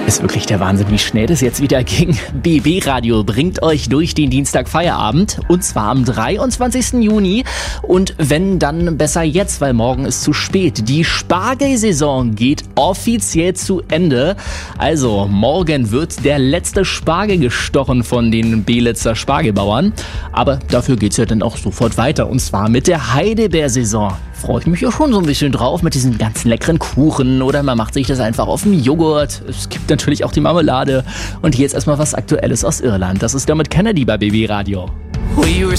Ist wirklich der Wahnsinn, wie schnell das jetzt wieder ging. BB Radio bringt euch durch den Dienstag Feierabend und zwar am 23. Juni und wenn, dann besser jetzt, weil morgen ist zu spät. Die Spargelsaison geht offiziell zu Ende. Also morgen wird der letzte Spargel gestochen von den Belitzer Spargelbauern. Aber dafür geht's ja dann auch sofort weiter und zwar mit der Heidelbeersaison. Freue ich mich ja schon so ein bisschen drauf mit diesen ganzen leckeren Kuchen oder man macht sich das einfach auf den Joghurt. Es gibt natürlich auch die Marmelade und jetzt erstmal was Aktuelles aus Irland. Das ist damit Kennedy bei BB Radio.